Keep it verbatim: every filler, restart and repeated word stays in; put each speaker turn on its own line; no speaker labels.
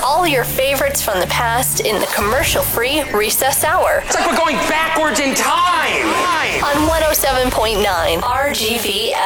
all your favorites from the past in the commercial-free Recess Hour.
It's like we're going backwards in time.
On one oh seven point nine R G V